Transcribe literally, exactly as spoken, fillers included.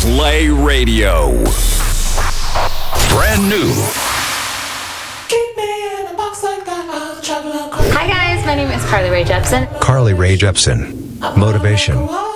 Play Radio. Brand new. Hi guys, my name is Carly Rae Jepsen. Carly Rae Jepsen. Motivation.